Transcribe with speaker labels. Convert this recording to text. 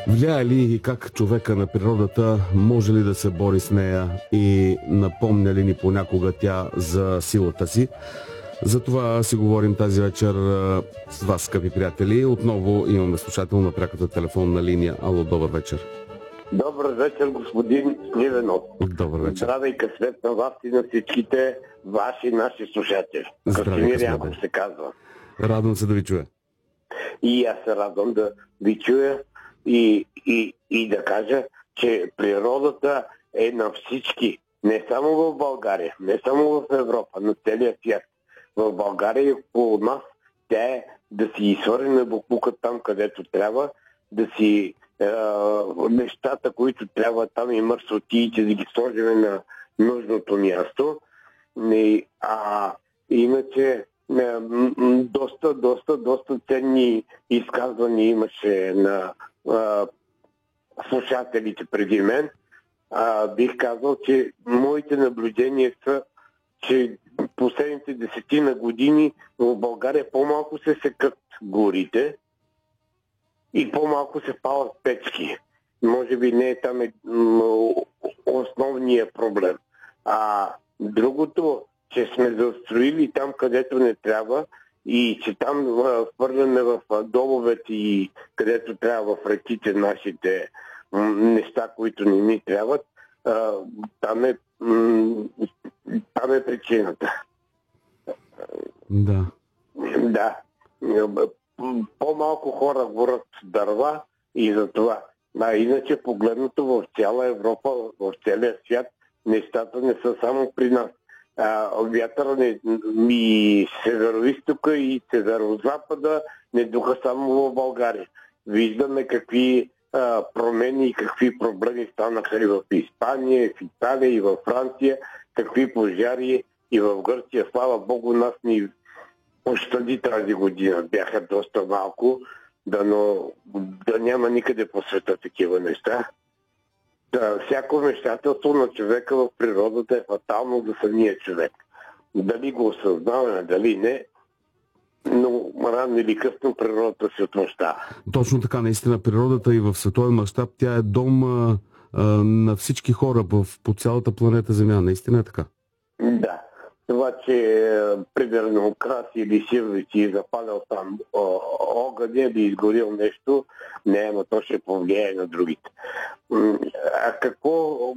Speaker 1: Влияе ли и как човека на природата може ли да се бори с нея и напомня ли ни понякога тя за силата си? За това си говорим тази вечер с вас, скъпи приятели. Отново имаме слушател на пряката телефонна линия. Ало, добър вечер.
Speaker 2: Добър вечер, господин Сливенов.
Speaker 1: Добър вечер.
Speaker 2: Здравей и късмет на вас и на всичките ваши наши слушатели. Красимир Янков се казва.
Speaker 1: Радвам се да ви чуя.
Speaker 2: И аз се радвам да ви чуя и да кажа, че природата е на всички. Не само в България, не само в Европа, на целия свят. В България и около нас тя е да си изхвърляме боклука там, където трябва, да си нещата, които трябва там и мърсотиите, да ги сложим на нужното място. Иначе доста ценни изказвания имаше на слушателите преди мен. Бих казал, че моите наблюдения са, че последните 10 години в България по-малко се секат горите и по-малко се палят печки. Може би не е там основният проблем. Другото, че сме застроили там, където не трябва и че там хвърляме в доловете и където трябва в реките нашите неща, които не ни трябват, там е причината.
Speaker 1: Да.
Speaker 2: Да. По-малко хора горят дърва и за това. Иначе погледнато в цяла Европа, в целия свят, нещата не са само при нас. Вятъра и североизтока и северозапада не духа само в България. Виждаме какви промени и какви проблеми станаха и в Испания, и в Италия, и в Франция, какви пожари и в Гърция. Слава Богу, нас ни пощади тази година. Бяха доста малко, да няма никъде по света такива неща. Всяко вмешателство на човека в природата е фатално за самия човек. Дали го осъзнаваме, дали не, но рано или късно природата се отмъщава.
Speaker 1: Точно така, наистина природата и в световен мащаб тя е дом на всички хора по цялата планета Земя. Наистина е така.
Speaker 2: Да. Това, че примерно краси или сивици и запалял там огън или изгорил нещо, не, но то ще повлияе на другите. Какво